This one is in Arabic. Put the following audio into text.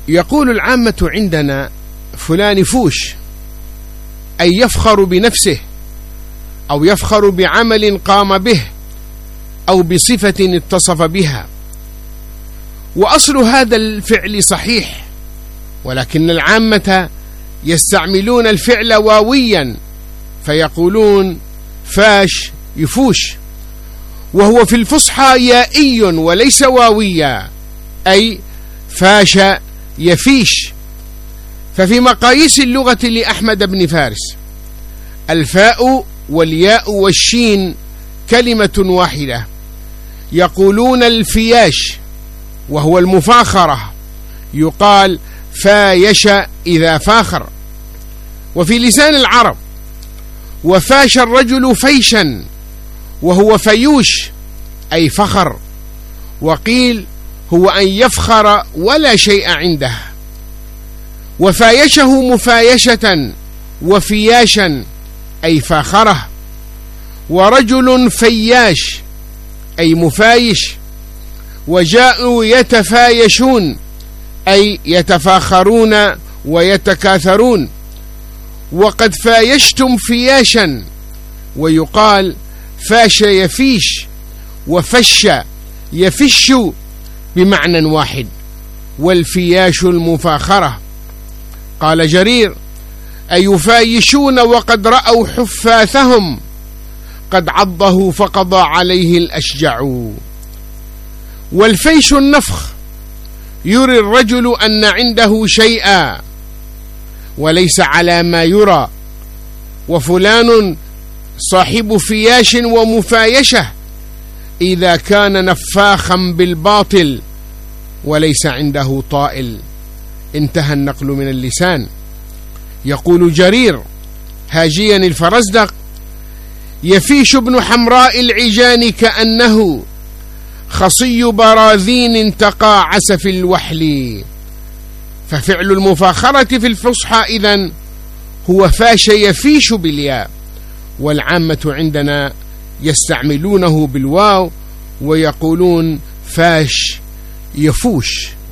يقول العامة عندنا فلان فوش، أي يفخر بنفسه أو يفخر بعمل قام به أو بصفة اتصف بها. وأصل هذا الفعل صحيح، ولكن العامة يستعملون الفعل واويا فيقولون فاش يفوش، وهو في الفصحى يائي وليس واويا، أي فاش يفيش. ففي مقاييس اللغة لأحمد بن فارس الفاء والياء والشين كلمة واحدة، يقولون الفياش وهو المفاخرة، يقال فايش إذا فاخر. وفي لسان العرب وفاش الرجل فيشا وهو فيوش أي فخر، وقيل هو أن يفخر ولا شيء عنده. وفايشه مفايشة وفياشا أي فاخره. ورجل فياش أي مفايش. وجاءوا يتفايشون أي يتفاخرون ويتكاثرون. وقد فايشتم فياشا، ويقال فاش يفيش وفش يفش بمعنى واحد، والفياش المفاخرة. قال جرير: أيفايشون وقد رأوا حفاثهم قد عضه فقضى عليه الأشجع. والفيش النفخ، يري الرجل أن عنده شيئا وليس على ما يرى. وفلان صاحب فياش ومفايشة إذا كان نفاخا بالباطل وليس عنده طائل. انتهى النقل من اللسان. يقول جرير هاجيا الفرزدق: يفيش ابن حمراء العجان كأنه خصي براذين تقاعس في الوحل. ففعل المفاخرة في الفصحى إذن هو فاش يفيش بالياء، والعامة عندنا يستعملونه بالواو ويقولون فاش يفوش.